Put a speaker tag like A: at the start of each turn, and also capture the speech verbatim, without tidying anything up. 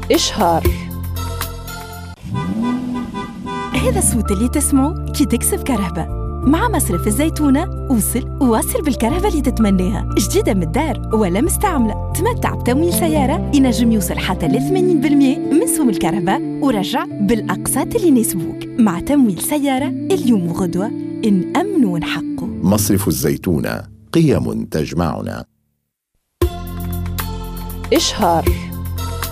A: إشهار.
B: هذا الصوت اللي تسمعه كي تكسب كهرباء. مع مصرف الزيتونة وصل وواصل بالكهرباء اللي تتمناها، جديدة من الدار ولا مستعملة. تمتع بتمويل سيارة ينجم يوصل حتى ل ثمانين بالمئة من سوم الكهرباء، ورجع بالأقساط اللي يناسبوك. مع تمويل سيارة اليوم وغدوة نأمن ونحقه.
C: مصرف الزيتونة، قيم تجمعنا.
A: إشهار.